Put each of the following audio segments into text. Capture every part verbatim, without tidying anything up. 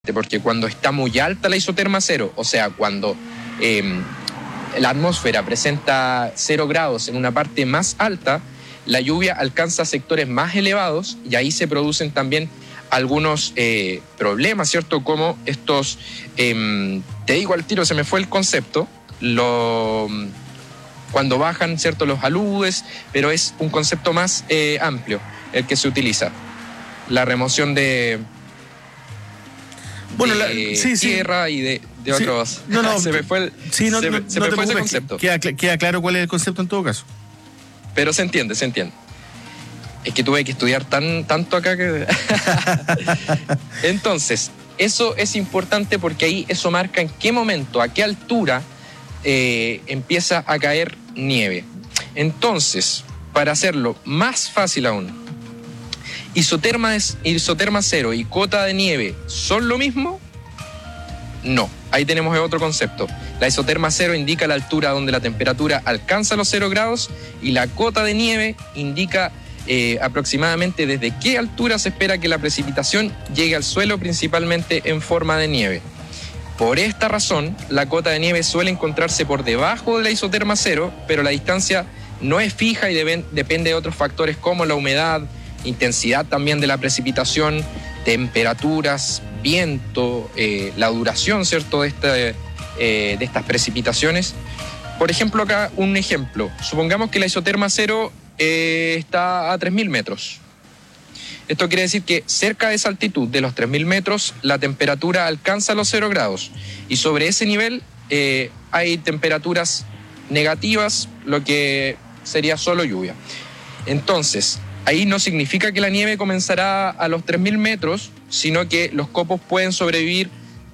porque cuando está muy alta la isoterma cero, o sea, cuando eh, la atmósfera presenta cero grados en una parte más alta, la lluvia alcanza sectores más elevados y ahí se producen también algunos eh, problemas, ¿cierto? Como estos, eh, te digo al tiro, se me fue el concepto, lo, cuando bajan, ¿cierto? Los aludes, pero es un concepto más eh, amplio el que se utiliza. La remoción de... Bueno, de la, sí, tierra sí. y de, de sí. otros... No, no, se me fue, el, sí, no, se, no, se no me te fue ese preocupes, concepto. queda, queda claro cuál es el concepto en todo caso. Pero se entiende, se entiende. Es que tuve que estudiar tan, tanto acá que... Entonces, eso es importante porque ahí eso marca en qué momento, a qué altura eh, empieza a caer nieve. Entonces, para hacerlo más fácil aún, ¿Isoterma, isoterma cero y cota de nieve son lo mismo? No, ahí tenemos otro concepto. La isoterma cero indica la altura donde la temperatura alcanza los cero grados y la cota de nieve indica eh, aproximadamente desde qué altura se espera que la precipitación llegue al suelo, principalmente en forma de nieve. Por esta razón, la cota de nieve suele encontrarse por debajo de la isoterma cero, pero la distancia no es fija y deben, depende de otros factores como la humedad, intensidad también de la precipitación, temperaturas, viento, eh, la duración, ¿cierto?, de, este, eh, de estas precipitaciones. Por ejemplo, acá un ejemplo. Supongamos que la isoterma cero eh, está a tres mil metros. Esto quiere decir que cerca de esa altitud de los tres mil metros, la temperatura alcanza los cero grados. Y sobre ese nivel eh, hay temperaturas negativas, lo que sería solo lluvia. Entonces, ahí no significa que la nieve comenzará a los tres mil metros, sino que los copos pueden sobrevivir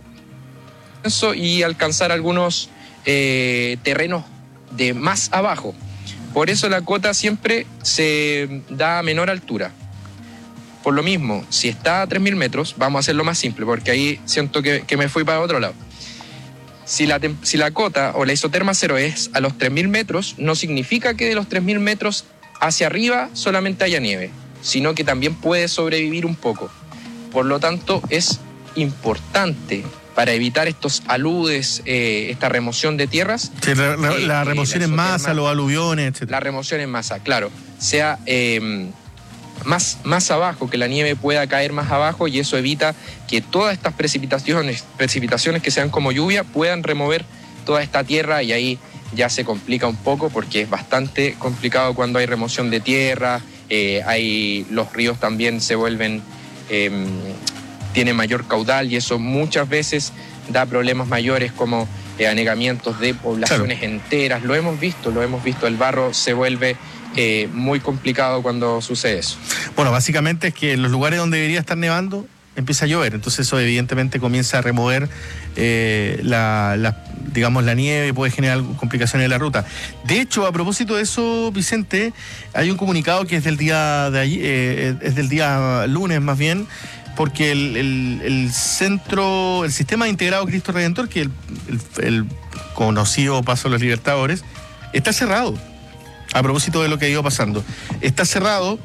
y alcanzar algunos eh, terrenos de más abajo. Por eso la cota siempre se da a menor altura. Por lo mismo, si está a tres mil metros, vamos a hacerlo más simple, porque ahí siento que, que me fui para otro lado. Si la, si la cota o la isoterma cero es a los tres mil metros, no significa que de los tres mil metros hacia arriba solamente haya nieve, sino que también puede sobrevivir un poco. Por lo tanto, es importante para evitar estos aludes, eh, esta remoción de tierras. Sí, la, la, eh, la remoción en masa, los aluviones, etcétera. La remoción en masa, claro. Sea eh, más, más abajo, que la nieve pueda caer más abajo y eso evita que todas estas precipitaciones, precipitaciones que sean como lluvia puedan remover toda esta tierra y ahí ya se complica un poco porque es bastante complicado cuando hay remoción de tierra, eh, hay, los ríos también se vuelven, eh, tienen mayor caudal y eso muchas veces da problemas mayores como eh, anegamientos de poblaciones claro. enteras. Lo hemos visto, lo hemos visto, el barro se vuelve eh, muy complicado cuando sucede eso. Bueno, básicamente es que en los lugares donde debería estar nevando empieza a llover, entonces eso evidentemente comienza a remover eh, la, la, digamos, la nieve y puede generar complicaciones en la ruta. De hecho, a propósito de eso, Vicente, hay un comunicado que es del día de allí, eh, es del día lunes más bien, porque el, el, el centro, el sistema integrado Cristo Redentor, que el, el, el conocido Paso de los Libertadores, está cerrado. A propósito de lo que ha ido pasando, está cerrado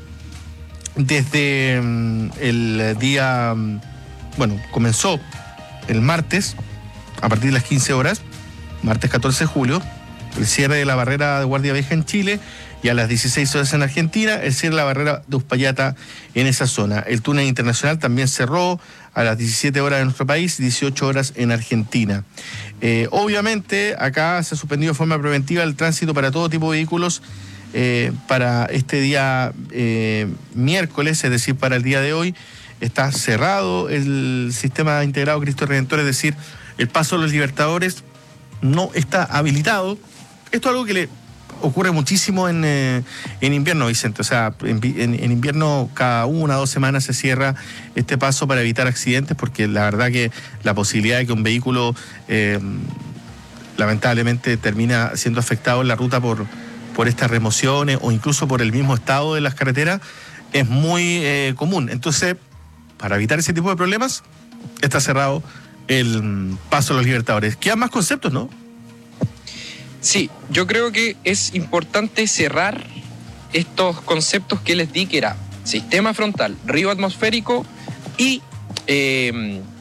desde el día, bueno, comenzó el martes, a partir de las quince horas, martes catorce de julio, el cierre de la barrera de Guardia Vieja en Chile y a las dieciséis horas en Argentina, el cierre de la barrera de Uspallata en esa zona. El túnel internacional también cerró a las diecisiete horas en nuestro país y dieciocho horas en Argentina. Eh, obviamente, acá se ha suspendido de forma preventiva el tránsito para todo tipo de vehículos Eh, para este día eh, miércoles, es decir, para el día de hoy, está cerrado el sistema integrado Cristo Redentor, es decir, el Paso de los Libertadores no está habilitado. Esto es algo que le ocurre muchísimo en, eh, en invierno, Vicente. O sea, en, en, en invierno cada una o dos semanas se cierra este paso para evitar accidentes, porque la verdad que la posibilidad de que un vehículo eh, lamentablemente termina siendo afectado en la ruta por por estas remociones o incluso por el mismo estado de las carreteras, es muy eh, común. Entonces, para evitar ese tipo de problemas, está cerrado el Paso de los Libertadores. Quedan más conceptos, ¿no? Sí, yo creo que es importante cerrar estos conceptos que les di, que era sistema frontal, río atmosférico y eh,